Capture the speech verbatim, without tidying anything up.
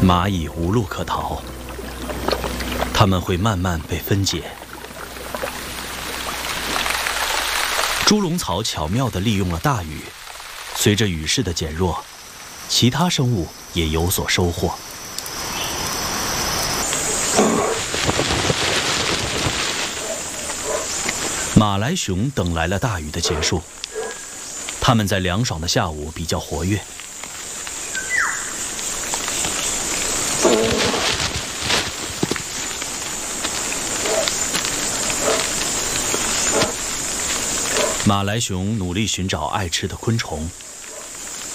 蚂蚁无路可逃，它们会慢慢被分解。猪笼草巧妙地利用了大雨，随着雨势的减弱，其他生物也有所收获。马来熊等来了大雨的结束，它们在凉爽的下午比较活跃。马来熊努力寻找爱吃的昆虫。